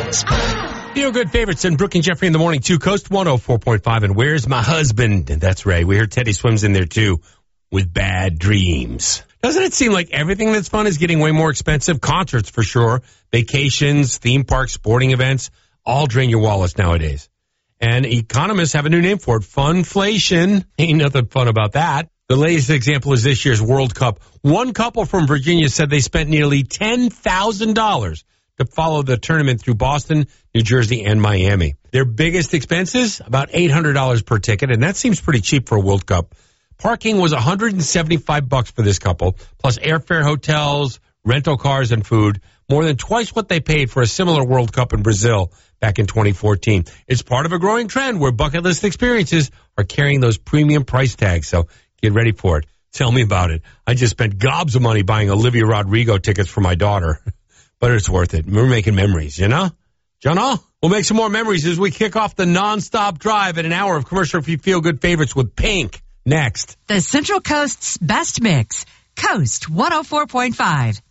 Feel Good Favorites and Brooke and Jeffrey in the morning, 2 Coast 104.5. And Where's My Husband? And that's right. We heard Teddy Swims in there too with Bad Dreams. Doesn't it seem like everything that's fun is getting way more expensive? Concerts for sure, vacations, theme parks, sporting events, all drain your wallets nowadays. And economists have a new name for it, funflation. Ain't nothing fun about that. The latest example is this year's World Cup. One couple from Virginia said they spent nearly $10,000 to follow the tournament through Boston, New Jersey, and Miami. Their biggest expenses, about $800 per ticket, and that seems pretty cheap for a World Cup. Parking was $175 for this couple, plus airfare, hotels, rental cars, and food, more than twice what they paid for a similar World Cup in Brazil back in 2014. It's part of a growing trend where bucket list experiences are carrying those premium price tags, so get ready for it. Tell me about it. I just spent gobs of money buying Olivia Rodrigo tickets for my daughter. But it's worth it. We're making memories, you know? We'll make some more memories as we kick off the nonstop drive at an hour of commercial-free feel-good favorites with Pink next. The Central Coast's best mix, Coast 104.5.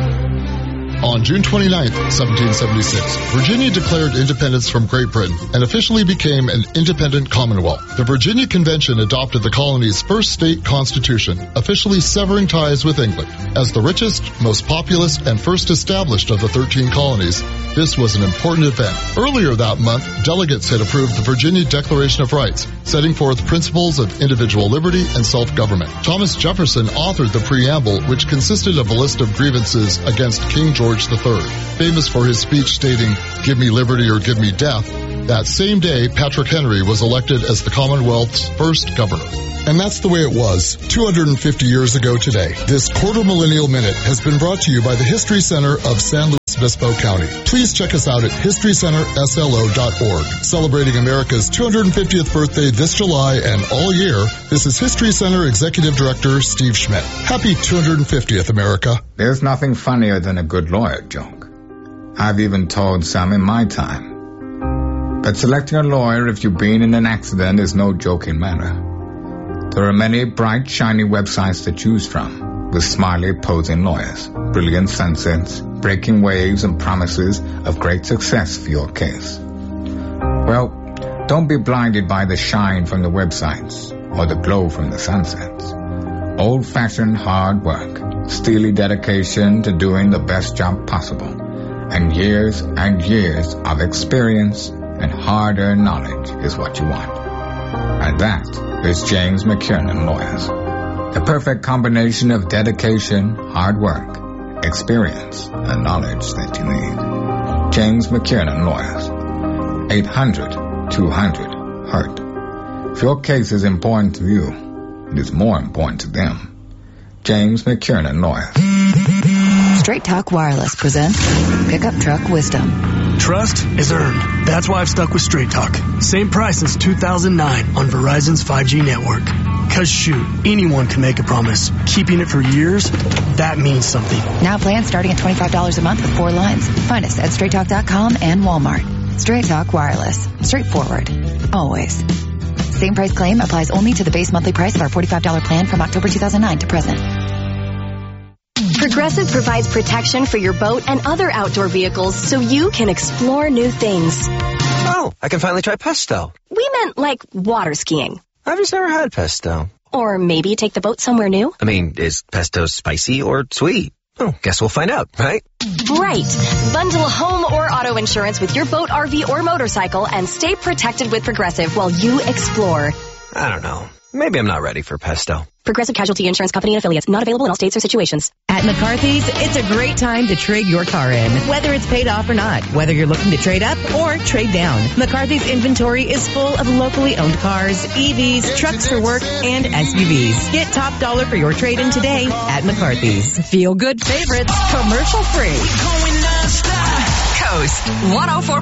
On June 29, 1776, Virginia declared independence from Great Britain and officially became an independent commonwealth. The Virginia Convention adopted the colony's first state constitution, officially severing ties with England. As the richest, most populous, and first established of the 13 colonies, this was an important event. Earlier that month, delegates had approved the Virginia Declaration of Rights, setting forth principles of individual liberty and self-government. Thomas Jefferson authored the preamble, which consisted of a list of grievances against King George III. Famous for his speech stating, "Give me liberty or give me death," that same day, Patrick Henry was elected as the Commonwealth's first governor. And that's the way it was 250 years ago today. This quarter millennial minute has been brought to you by the History Center of San Luis Obispo County. Please check us out at historycenterslo.org. Celebrating America's 250th birthday this July and all year, this is History Center Executive Director Steve Schmidt. Happy 250th, America. There's nothing funnier than a good lawyer joke. I've even told some in my time. But selecting a lawyer if you've been in an accident is no joking matter. There are many bright, shiny websites to choose from, with smiley, posing lawyers, brilliant sunsets, breaking waves, and promises of great success for your case. Well, don't be blinded by the shine from the websites or the glow from the sunsets. Old-fashioned hard work, steely dedication to doing the best job possible, and years of experience and hard-earned knowledge is what you want. And that is James McKiernan Lawyers. The perfect combination of dedication, hard work, experience, and knowledge that you need. James McKiernan Lawyers. 800-200-HURT. If your case is important to you, it is more important to them. James McKiernan Lawyers. Straight Talk Wireless presents Pickup Truck Wisdom. Trust is earned. That's why I've stuck with Straight Talk. Same price since 2009 on Verizon's 5G network. Cause shoot, anyone can make a promise. Keeping it for years, that means something. Now plans starting at $25 a month with 4 lines. Find us at straighttalk.com and Walmart. Straight Talk Wireless. Straightforward. Always. Same price claim applies only to the base monthly price of our $45 plan from October 2009 to present. Progressive provides protection for your boat and other outdoor vehicles so you can explore new things. Oh, I can finally try pesto. We meant like water skiing. I've just never had pesto. Or maybe take the boat somewhere new. I mean, is pesto spicy or sweet? Oh, guess we'll find out, right? Right. Bundle home or auto insurance with your boat, RV, or motorcycle and stay protected with Progressive while you explore. I don't know. Maybe I'm not ready for pesto. Progressive Casualty Insurance Company and affiliates. Not available in all states or situations. At McCarthy's, it's a great time to trade your car in, whether it's paid off or not, whether you're looking to trade up or trade down. McCarthy's inventory is full of locally owned cars, EVs, trucks for work, and SUVs. Get top dollar for your trade-in today at McCarthy's. Feel good favorites, commercial free. Coast 104.